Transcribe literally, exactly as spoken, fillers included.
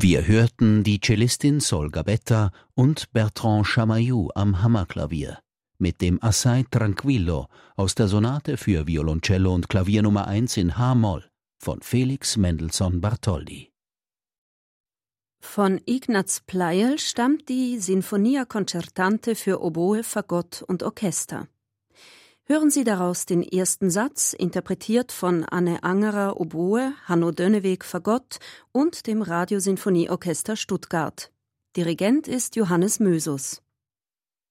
Wir hörten die Cellistin Sol Gabetta und Bertrand Chamayou am Hammerklavier mit dem Assai Tranquillo aus der Sonate für Violoncello und Klavier Nummer eins in H-Moll von Felix Mendelssohn Bartholdy. Von Ignaz Pleyel stammt die Sinfonia Concertante für Oboe, Fagott und Orchester. Hören Sie daraus den ersten Satz, interpretiert von Anne Angerer Oboe, Hanno Dönneweg Fagott und dem Radiosinfonieorchester Stuttgart. Dirigent ist Johannes Mösus.